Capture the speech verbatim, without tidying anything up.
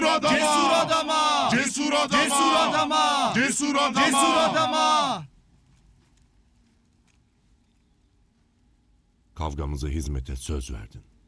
Cesur adama! Cesur adama! Cesur adama! Cesur adama! Cesur adama! Cesur adama! Kavgamıza hizmete söz verdin.